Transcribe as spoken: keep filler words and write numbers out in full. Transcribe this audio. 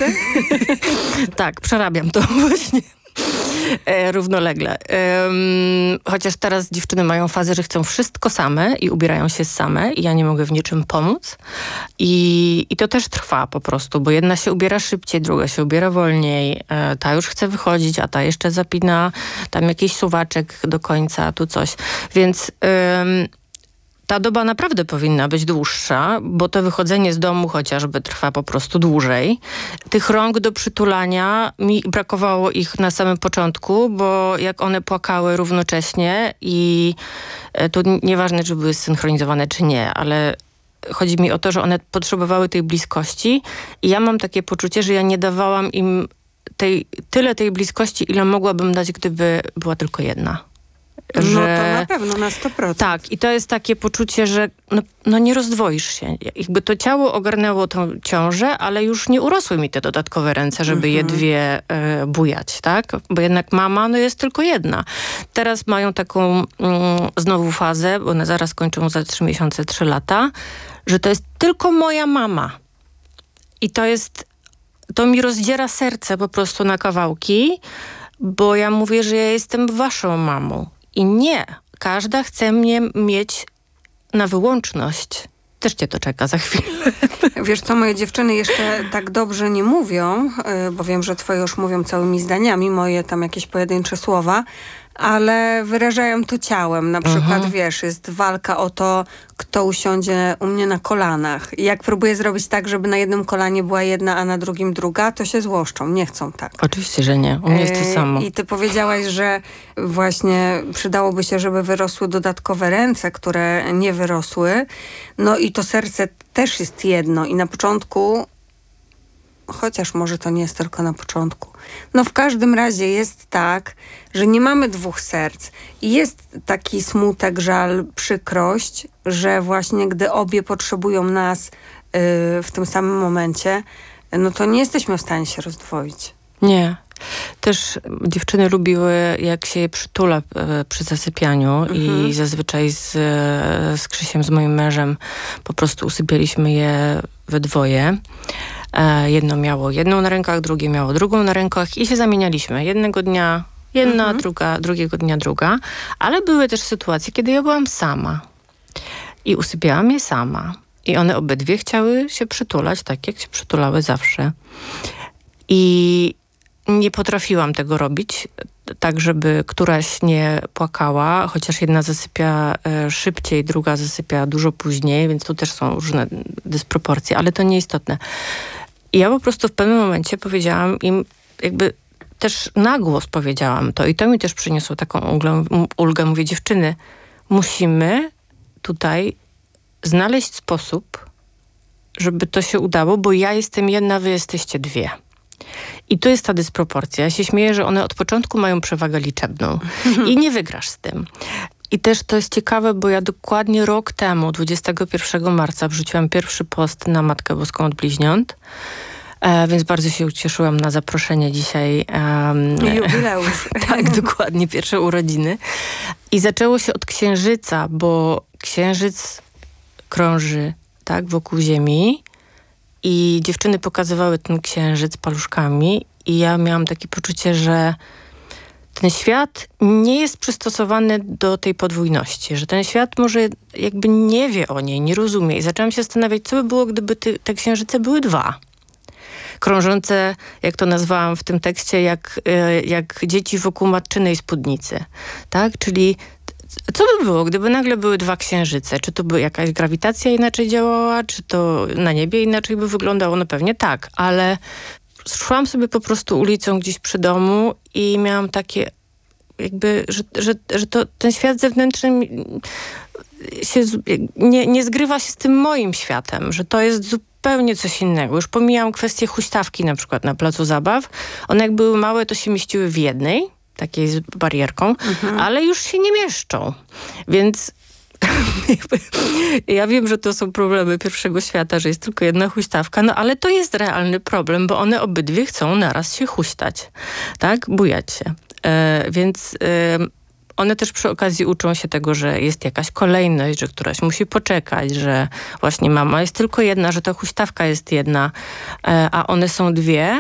Tak, przerabiam to właśnie. E, równolegle. Ehm, chociaż teraz dziewczyny mają fazę, że chcą wszystko same i ubierają się same i ja nie mogę w niczym pomóc. I, i to też trwa po prostu, bo jedna się ubiera szybciej, druga się ubiera wolniej. E, ta już chce wychodzić, a ta jeszcze zapina tam jakiś suwaczek do końca, a tu coś. Więc... Ym, Ta doba naprawdę powinna być dłuższa, bo to wychodzenie z domu chociażby trwa po prostu dłużej. Tych rąk do przytulania, mi brakowało ich na samym początku, bo jak one płakały równocześnie i to nieważne, czy były synchronizowane, czy nie, ale chodzi mi o to, że one potrzebowały tej bliskości i ja mam takie poczucie, że ja nie dawałam im tej, tyle tej bliskości, ile mogłabym dać, gdyby była tylko jedna. Że... No to na pewno, na sto procent. Tak, i to jest takie poczucie, że no, no nie rozdwoisz się. Jakby to ciało ogarnęło tą ciążę, ale już nie urosły mi te dodatkowe ręce, żeby mhm. je dwie y, bujać, tak? Bo jednak mama no jest tylko jedna. Teraz mają taką y, znowu fazę, bo one zaraz kończą za trzy miesiące, trzy lata, że to jest tylko moja mama. I to jest, to mi rozdziera serce po prostu na kawałki, bo ja mówię, że ja jestem waszą mamą. I nie, każda chce mnie mieć na wyłączność. Też cię to czeka za chwilę. Wiesz co, moje dziewczyny jeszcze tak dobrze nie mówią, bo wiem, że twoje już mówią całymi zdaniami, moje tam jakieś pojedyncze słowa, ale wyrażają to ciałem. Na przykład, mhm. wiesz, jest walka o to, kto usiądzie u mnie na kolanach. I jak próbuję zrobić tak, żeby na jednym kolanie była jedna, a na drugim druga, to się złoszczą. Nie chcą tak. Oczywiście, że nie. U mnie jest to samo. I ty powiedziałaś, że właśnie przydałoby się, żeby wyrosły dodatkowe ręce, które nie wyrosły. No i to serce też jest jedno. I na początku, chociaż może to nie jest tylko na początku, no w każdym razie jest tak, że nie mamy dwóch serc. I jest taki smutek, żal, przykrość, że właśnie gdy obie potrzebują nas yy, w tym samym momencie, no to nie jesteśmy w stanie się rozdwoić. Nie. Też dziewczyny lubiły, jak się je przytula y, przy zasypianiu mhm. i zazwyczaj z, z Krzysiem, z moim mężem po prostu usypialiśmy je we dwoje. E, jedno miało jedną na rękach, drugie miało drugą na rękach i się zamienialiśmy. Jednego dnia jedna, mhm. druga, drugiego dnia druga. Ale były też sytuacje, kiedy ja byłam sama. I usypiałam je sama. I one obydwie chciały się przytulać, tak jak się przytulały zawsze. I nie potrafiłam tego robić, tak żeby któraś nie płakała, chociaż jedna zasypia e, szybciej, druga zasypia dużo później, więc tu też są różne dysproporcje, ale to nieistotne. I ja po prostu w pewnym momencie powiedziałam im, jakby też na głos powiedziałam to i to mi też przyniosło taką ulgę, ulgę. Mówię, dziewczyny, musimy tutaj znaleźć sposób, żeby to się udało, bo ja jestem jedna, wy jesteście dwie. I tu jest ta dysproporcja. Ja się śmieję, że one od początku mają przewagę liczebną i nie wygrasz z tym. I też to jest ciekawe, bo ja dokładnie rok temu, dwudziestego pierwszego marca, wrzuciłam pierwszy post na Matkę Boską od bliźniąt. E, więc bardzo się ucieszyłam na zaproszenie dzisiaj. Um, Jubileusz. Tak, dokładnie, pierwsze urodziny. I zaczęło się od Księżyca, bo Księżyc krąży tak wokół Ziemi i dziewczyny pokazywały ten Księżyc paluszkami i ja miałam takie poczucie, że ten świat nie jest przystosowany do tej podwójności, że ten świat może jakby nie wie o niej, nie rozumie. I zaczęłam się zastanawiać, co by było, gdyby ty, te księżyce były dwa. Krążące, jak to nazwałam w tym tekście, jak, jak dzieci wokół matczynej spódnicy. Tak? Czyli co by było, gdyby nagle były dwa księżyce? Czy to by jakaś grawitacja inaczej działała? Czy to na niebie inaczej by wyglądało? No pewnie tak, ale szłam sobie po prostu ulicą gdzieś przy domu i miałam takie jakby, że, że, że to, ten świat zewnętrzny się nie, nie zgrywa się z tym moim światem, że to jest zupełnie coś innego. Już pomijam kwestię huśtawki na przykład na placu zabaw. One jak były małe, to się mieściły w jednej, takiej z barierką, mhm. ale już się nie mieszczą. Więc ja wiem, że to są problemy pierwszego świata, że jest tylko jedna huśtawka, no ale to jest realny problem, bo one obydwie chcą naraz się huśtać, tak? Bujać się. E, więc e, one też przy okazji uczą się tego, że jest jakaś kolejność, że któraś musi poczekać, że właśnie mama jest tylko jedna, że ta huśtawka jest jedna, e, a one są dwie.